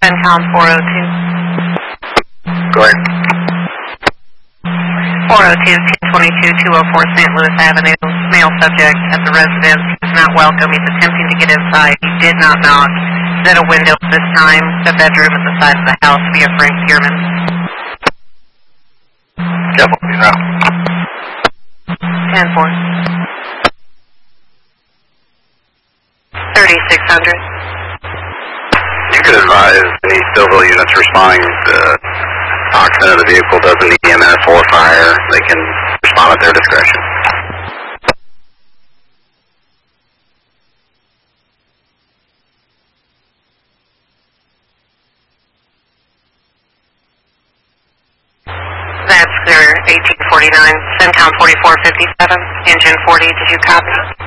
CENTCOM 402. Go ahead. 402, 1022-204 St. Louis Avenue. Male subject at the residence. He is not welcome. He's attempting to get inside. He did not knock. He's at a window this time. The bedroom at the side of the house via Frank Bierman. Double 0. 10-4. 3600. You could advise any civil units responding to occupant of the vehicle doesn't need EMS or fire. They can respond at their discretion. That's clear. 1849. CENTCOM 4457. Engine 40. Did you copy?